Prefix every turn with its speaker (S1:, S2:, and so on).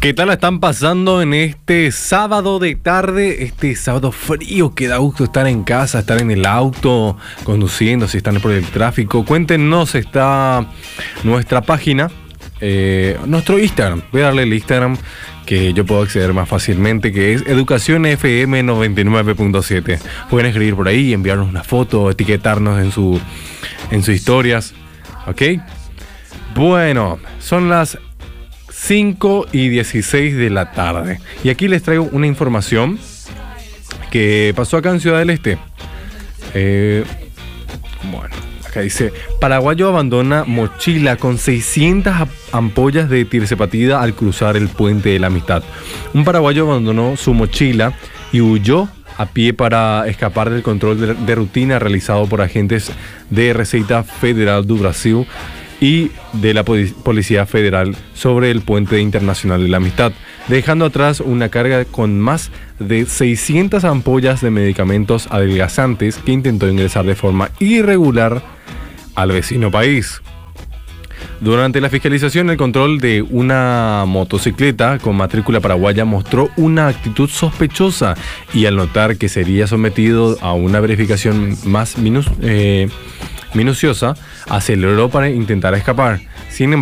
S1: ¿Qué tal la están pasando en este sábado de tarde? Este sábado frío que da gusto estar en casa, estar en el auto, conduciendo, si están por el tráfico. Cuéntenos, está nuestra página, nuestro Instagram. Voy a darle el Instagram que yo puedo acceder más fácilmente, que es Educación FM 99.7. Pueden escribir por ahí, enviarnos una foto, etiquetarnos en sus historias. ¿Ok? Bueno, son las 5:16 de la tarde. Y aquí les traigo una información que pasó acá en Ciudad del Este. Bueno, acá dice: paraguayo abandona mochila con 600 ampollas de tirzepatida al cruzar el puente de la Amistad. Un paraguayo abandonó su mochila y huyó a pie para escapar del control de rutina realizado por agentes de Receita Federal do Brasil y de la Policía Federal sobre el puente internacional de la Amistad, dejando atrás una carga con más de 600 ampollas de medicamentos adelgazantes que intentó ingresar de forma irregular al vecino país. Durante la fiscalización, el control de una motocicleta con matrícula paraguaya mostró una actitud sospechosa y al notar que sería sometido a una verificación más minuciosa, aceleró para intentar escapar. Sin embargo,